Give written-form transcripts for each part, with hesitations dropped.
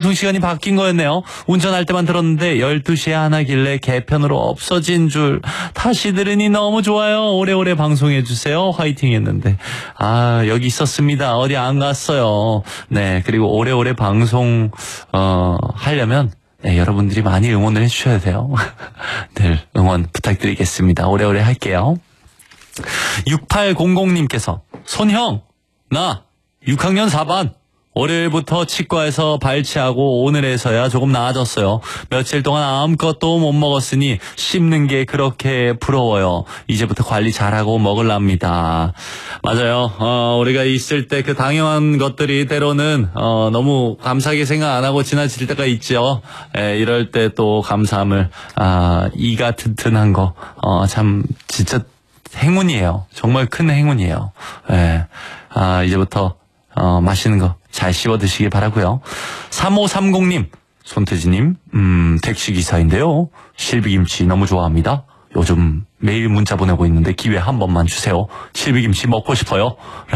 방송 시간이 바뀐 거였네요. 운전할 때만 들었는데 12시에 안 하길래 개편으로 없어진 줄. 다시 들으니 너무 좋아요. 오래오래 방송해주세요. 화이팅 했는데. 여기 있었습니다. 어디 안 갔어요. 네, 그리고 오래오래 방송 하려면 네, 여러분들이 많이 응원을 해주셔야 돼요. 늘 응원 부탁드리겠습니다. 오래오래 할게요. 6800님께서 손형, 나 6학년 4반 월요일부터 치과에서 발치하고 오늘에서야 조금 나아졌어요. 며칠 동안 아무것도 못 먹었으니 씹는 게 그렇게 부러워요. 이제부터 관리 잘하고 먹을랍니다. 맞아요. 우리가 있을 때 그 당연한 것들이 때로는 너무 감사하게 생각 안 하고 지나칠 때가 있죠. 이럴 때 또 감사함을 이가 튼튼한 거 참 진짜 행운이에요. 정말 큰 행운이에요. 이제부터 맛있는 거 잘 씹어 드시길 바라고요. 3530님, 손태지님, 택시기사인데요. 실비김치 너무 좋아합니다. 요즘 매일 문자 보내고 있는데 기회 한 번만 주세요. 실비김치 먹고 싶어요.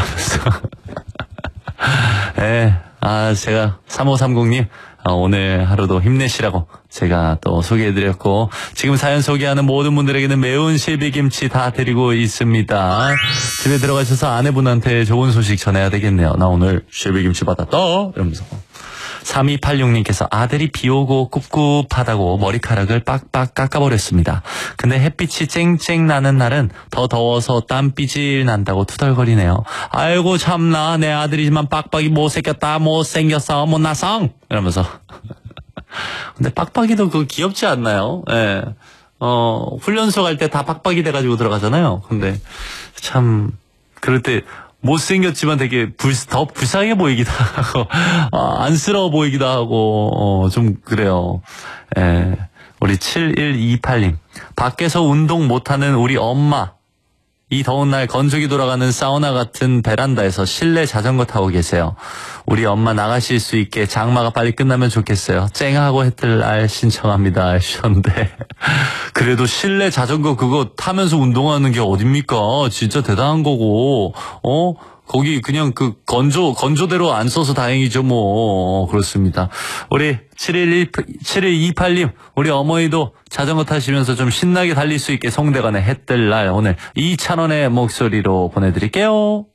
제가 3530님, 오늘 하루도 힘내시라고 제가 또 소개해드렸고, 지금 사연 소개하는 모든 분들에게는 매운 실비김치 다 드리고 있습니다. 집에 들어가셔서 아내분한테 좋은 소식 전해야 되겠네요. 나 오늘 실비김치 받았다 이러면서. 3286님께서 아들이 비오고 꿉꿉하다고 머리카락을 빡빡 깎아버렸습니다. 근데 햇빛이 쨍쨍 나는 날은 더 더워서 땀 삐질 난다고 투덜거리네요. 아이고 참나, 내 아들이지만 빡빡이 못생겼다, 못생겼어, 못나성 이러면서. 근데 빡빡이도 그거 귀엽지 않나요? 예. 훈련소 갈 때 다 빡빡이 돼가지고 들어가잖아요. 근데 참 그럴 때 못생겼지만 되게 더 불쌍해 보이기도 하고, 안쓰러워 보이기도 하고, 좀 그래요. 우리 7128님. 밖에서 운동 못하는 우리 엄마. 이 더운 날 건조기 돌아가는 사우나 같은 베란다에서 실내 자전거 타고 계세요. 우리 엄마 나가실 수 있게 장마가 빨리 끝나면 좋겠어요. 쨍하고 해뜰 날 신청합니다 하셨는데, 그래도 실내 자전거 그거 타면서 운동하는 게 어딥니까? 진짜 대단한 거고, 거기 그냥 그 건조대로 안 써서 다행이죠, 뭐. 그렇습니다. 우리 7128님, 우리 어머니도 자전거 타시면서 좀 신나게 달릴 수 있게 송대관의 해뜰 날 오늘 이찬원의 목소리로 보내드릴게요.